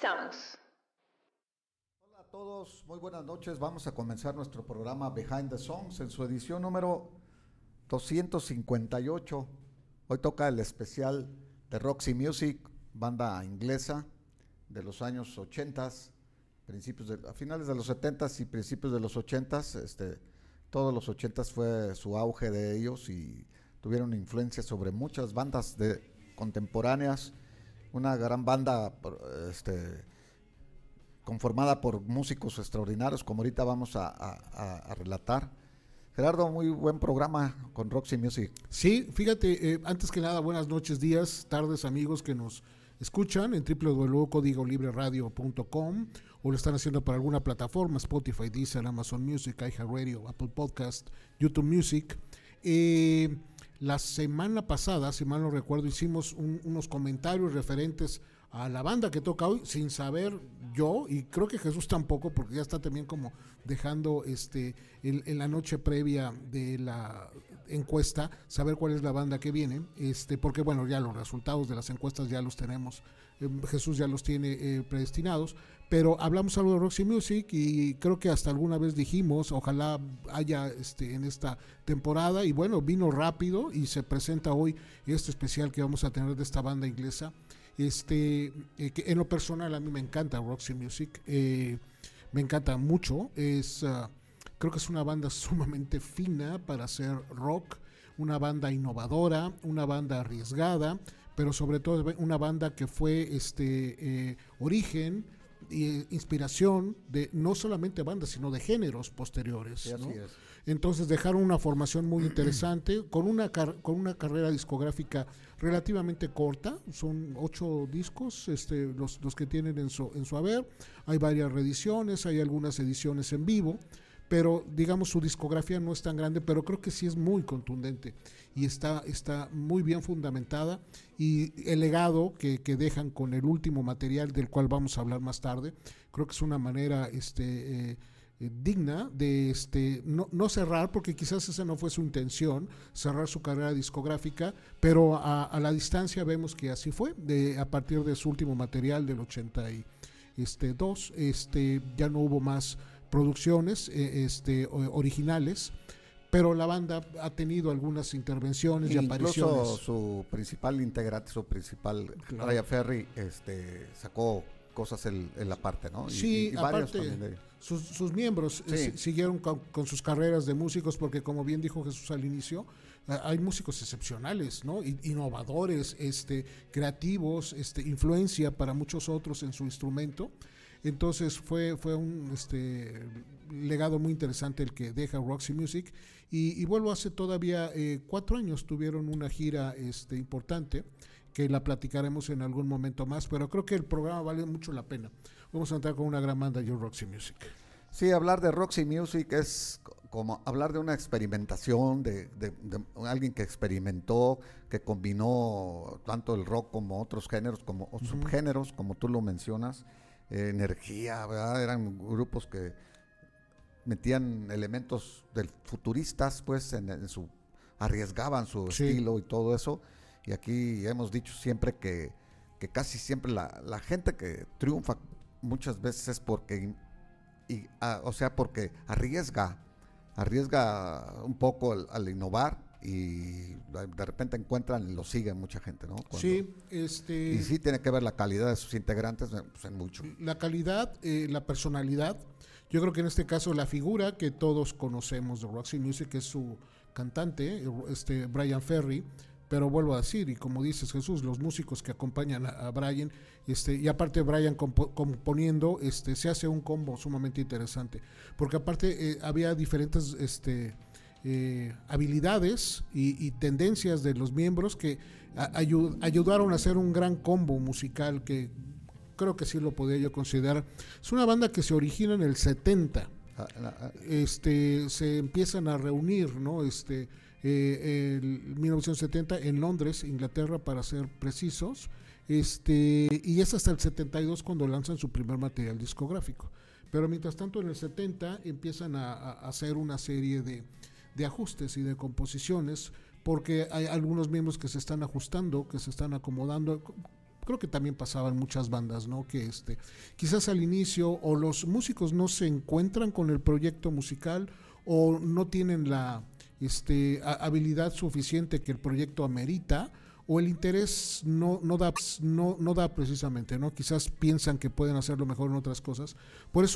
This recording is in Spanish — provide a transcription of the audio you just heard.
Comenzamos. Hola a todos, muy buenas noches. Vamos a comenzar nuestro programa Behind the Songs en su edición número 258. Hoy toca el especial de Roxy Music, banda inglesa de los años 80, a finales de los 70 y principios de los 80. Todos los 80 fue su auge de ellos y tuvieron influencia sobre muchas bandas contemporáneas. Una gran banda conformada por músicos extraordinarios, como ahorita vamos a relatar. Gerardo, muy buen programa con Roxy Music. Sí, fíjate, antes que nada, buenas noches, días, tardes, amigos que nos escuchan en www.codigolibreradio.com o lo están haciendo para alguna plataforma, Spotify, Deezer, Amazon Music, iHeartRadio, Apple Podcast, YouTube Music. La semana pasada, si mal no recuerdo, hicimos unos comentarios referentes a la banda que toca hoy, sin saber yo, y creo que Jesús tampoco, porque ya está también como dejando en la noche previa de la encuesta, saber cuál es la banda que viene, porque bueno, ya los resultados de las encuestas ya los tenemos, Jesús ya los tiene predestinados, pero hablamos algo de Roxy Music y creo que hasta alguna vez dijimos, ojalá haya en esta temporada, y bueno, vino rápido y se presenta hoy este especial que vamos a tener de esta banda inglesa. Que en lo personal a mí me encanta Roxy Music, me encanta mucho, creo que es una banda sumamente fina para hacer rock, una banda innovadora, una banda arriesgada, pero sobre todo una banda que fue origen e inspiración de no solamente bandas, sino de géneros posteriores, sí, ¿no? Así es. Entonces dejaron una formación muy interesante, con una carrera discográfica relativamente corta, son 8 discos los que tienen en su haber, hay varias reediciones, hay algunas ediciones en vivo, pero digamos su discografía no es tan grande, pero creo que sí es muy contundente y está muy bien fundamentada, y el legado que dejan con el último material del cual vamos a hablar más tarde, creo que es una manera digna de no cerrar, porque quizás esa no fue su intención, cerrar su carrera discográfica, pero a la distancia vemos que así fue, a partir de su último material del 82, ya no hubo más producciones originales, pero la banda ha tenido algunas intervenciones y apariciones. Incluso su principal integrante, Claro. Bryan Ferry, sacó cosas en la parte, ¿no? Sí, y varios aparte, también sus miembros sí. siguieron con sus carreras de músicos, porque como bien dijo Jesús al inicio, hay músicos excepcionales, ¿no? Innovadores, creativos, influencia para muchos otros en su instrumento. Entonces fue un legado muy interesante el que deja Roxy Music, y vuelvo, hace todavía 4 años tuvieron una gira importante, que la platicaremos en algún momento más, pero creo que el programa vale mucho la pena. Vamos a entrar con una gran banda, Roxy Music. Sí, hablar de Roxy Music es como hablar de una experimentación, de alguien que experimentó, que combinó tanto el rock como otros géneros, como subgéneros, como tú lo mencionas, energía, ¿verdad? Eran grupos que metían elementos del futuristas, pues, arriesgaban su estilo y todo eso. Y aquí hemos dicho siempre que casi siempre la gente que triunfa muchas veces es porque porque arriesga un poco al innovar, y de repente encuentran y lo siguen mucha gente, ¿no? Sí, y sí tiene que ver la calidad de sus integrantes, pues, en mucho. La calidad, la personalidad. Yo creo que en este caso la figura que todos conocemos de Roxy Music es su cantante, Bryan Ferry. Pero vuelvo a decir, y como dices, Jesús, los músicos que acompañan a Bryan, y aparte Bryan componiendo, se hace un combo sumamente interesante, porque aparte había diferentes habilidades y tendencias de los miembros que ayudaron a hacer un gran combo musical que creo que sí lo podría yo considerar. Es una banda que se origina en el 70. Se empiezan a reunir, ¿no? En 1970 en Londres, Inglaterra, para ser precisos, y es hasta el 72 cuando lanzan su primer material discográfico. Pero mientras tanto, en el 70 empiezan a hacer una serie de ajustes y de composiciones, porque hay algunos miembros que se están ajustando, que se están acomodando, creo que también pasaba en muchas bandas, ¿no? Que quizás al inicio o los músicos no se encuentran con el proyecto musical o no tienen la habilidad suficiente que el proyecto amerita, o el interés no da precisamente, ¿no? Quizás piensan que pueden hacerlo mejor en otras cosas. Por eso